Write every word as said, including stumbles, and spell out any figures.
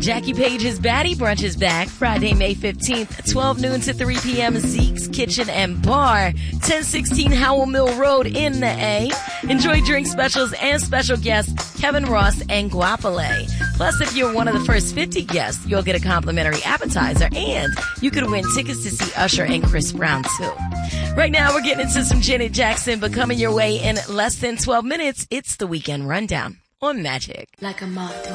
Jackie Page's Baddie Brunch is back Friday, May fifteenth, twelve noon to three p.m. Zeke's Kitchen and Bar, ten sixteen Howell Mill Road in the A. Enjoy drink specials and special guests Kevin Ross and Guapole. Plus, if you're one of the first fifty guests, you'll get a complimentary appetizer and you could win tickets to see Usher and Chris Brown too. Right now, we're getting into some Janet Jackson, but coming your way in less than twelve minutes, it's the Weekend Rundown on Magic. Like a moth.